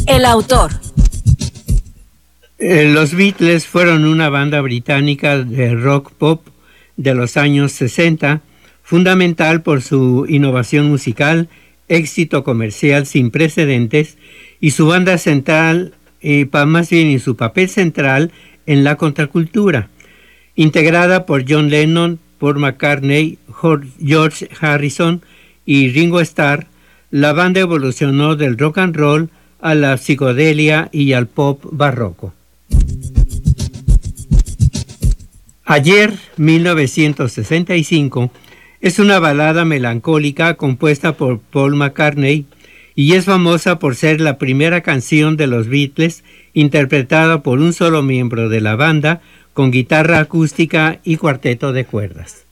El autor. Los Beatles fueron una banda británica de rock pop de los años 60, fundamental por su innovación musical, éxito comercial sin precedentes y su banda central, más bien en su papel central en la contracultura. Integrada por John Lennon, Paul McCartney, George Harrison y Ringo Starr, la banda evolucionó del rock and roll a la psicodelia y al pop barroco. Ayer, 1965, es una balada melancólica compuesta por Paul McCartney y es famosa por ser la primera canción de los Beatles interpretada por un solo miembro de la banda con guitarra acústica y cuarteto de cuerdas.